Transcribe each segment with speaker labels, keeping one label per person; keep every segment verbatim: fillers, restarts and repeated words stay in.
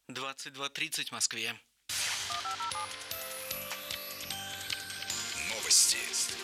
Speaker 1: двадцать два тридцать в Москве.
Speaker 2: Новости.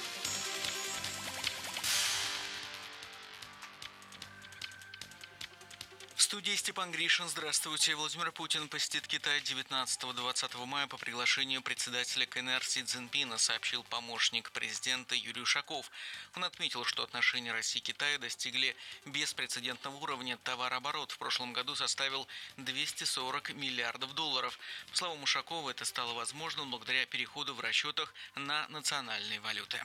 Speaker 1: В студии Степан Гришин. Здравствуйте. Владимир Путин посетит Китай девятнадцатого-двадцатого мая по приглашению председателя КНР Си Цзиньпина, сообщил помощник президента Юрий Ушаков. Он отметил, что отношения России и Китая достигли беспрецедентного уровня. Товарооборот в прошлом году составил двести сорок миллиардов долларов. По словам Ушакова, это стало возможным благодаря переходу в расчетах на национальные валюты.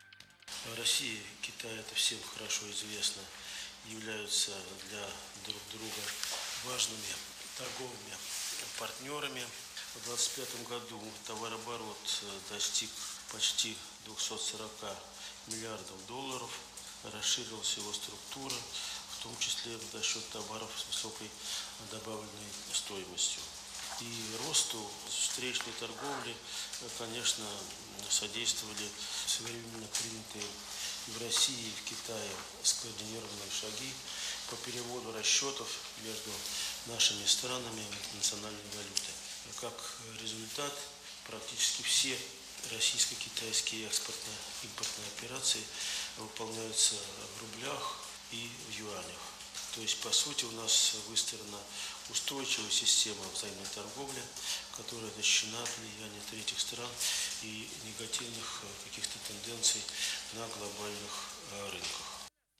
Speaker 3: Россия и Китай, это всем хорошо известно, являются для друг друга важными торговыми партнерами. В две тысячи двадцать пятом году товарооборот достиг почти двухсот сорока миллиардов долларов, расширилась его структура, в том числе за счет товаров с высокой добавленной стоимостью. И росту встречной торговли, конечно, содействовали своевременно принятые в России и в Китае скоординированные шаги по переводу расчетов между нашими странами национальной валюты. Как результат, практически все российско-китайские экспортно-импортные операции выполняются в рублях и в юанях. То есть, по сути, у нас выстроена устойчивая система взаимной торговли, которая защищена от влияния третьих стран и негативных каких-то тенденций на глобальных рынках.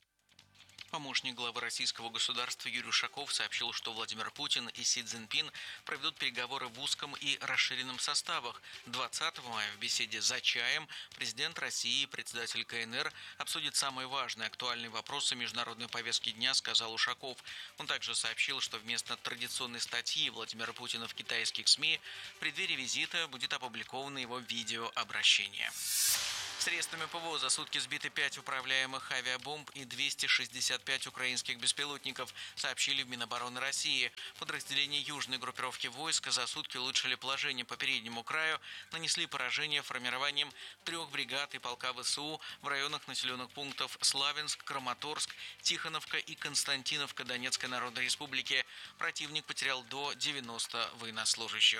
Speaker 1: Помощник главы российского государства Юрий Ушаков сообщил, что Владимир Путин и Си Цзиньпин проведут переговоры в узком и расширенном составах. двадцатого мая в беседе «За чаем» президент России и председатель КНР обсудит самые важные актуальные вопросы международной повестки дня, сказал Ушаков. Он также сообщил, что вместо традиционной статьи Владимира Путина в китайских СМИ в преддверии визита будет опубликовано его видеообращение. Средствами ПВО за сутки сбиты пять управляемых авиабомб и двести шестьдесят пять украинских беспилотников, сообщили в Минобороны России. Подразделения южной группировки войск за сутки улучшили положение по переднему краю, нанесли поражение формированием трех бригад и полка ВСУ в районах населенных пунктов Славянск, Краматорск, Тихоновка и Константиновка Донецкой Народной Республики. Противник потерял до девяноста военнослужащих.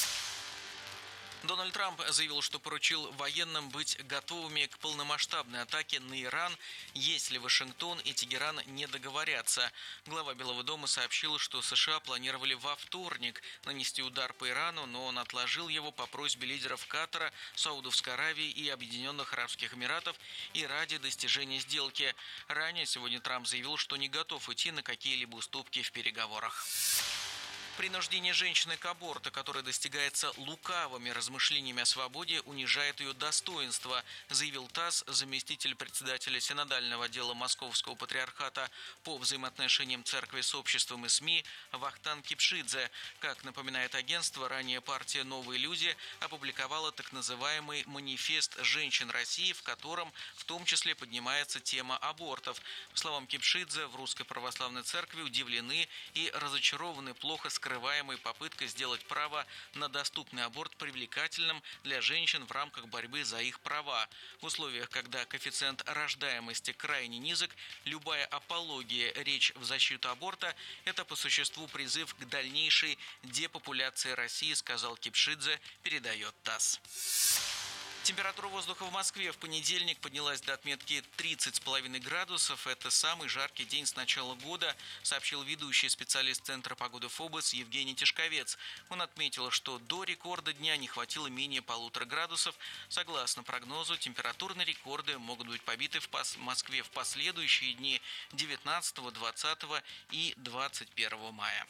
Speaker 1: Дональд Трамп заявил, что поручил военным быть готовыми к полномасштабной атаке на Иран, если Вашингтон и Тегеран не договорятся. Глава Белого дома сообщил, что США планировали во вторник нанести удар по Ирану, но он отложил его по просьбе лидеров Катара, Саудовской Аравии и Объединенных Арабских Эмиратов и ради достижения сделки. Ранее сегодня Трамп заявил, что не готов идти на какие-либо уступки в переговорах. Принуждение женщины к аборту, которое достигается лукавыми размышлениями о свободе, унижает ее достоинство, заявил ТАСС заместитель председателя синодального отдела Московского патриархата по взаимоотношениям церкви с обществом и СМИ Вахтанг Кипшидзе. Как напоминает агентство, ранее партия «Новые люди» опубликовала так называемый манифест женщин России, в котором в том числе поднимается тема абортов. По словам Кипшидзе, в Русской Православной Церкви удивлены и разочарованы плохо скрываемой скрываемой попыткой сделать право на доступный аборт привлекательным для женщин в рамках борьбы за их права. В условиях, когда коэффициент рождаемости крайне низок, любая апология, речь в защиту аборта – это по существу призыв к дальнейшей депопуляции России, сказал Кипшидзе, передает ТАСС. Температура воздуха в Москве в понедельник поднялась до отметки тридцать с половиной градусов. Это самый жаркий день с начала года, сообщил ведущий специалист Центра погоды ФОБОС Евгений Тишковец. Он отметил, что до рекорда дня не хватило менее полутора градусов. Согласно прогнозу, температурные рекорды могут быть побиты в Москве в последующие дни девятнадцатого, двадцатого и двадцать первого мая.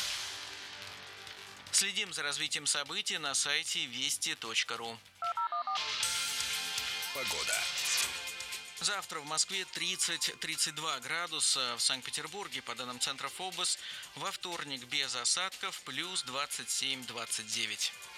Speaker 1: Следим за развитием событий на сайте вести точка ру.
Speaker 2: Погода.
Speaker 1: Завтра в Москве тридцать - тридцать два градуса, в Санкт-Петербурге, по данным Центра ФОБОС, во вторник без осадков плюс двадцать семь - двадцать девять.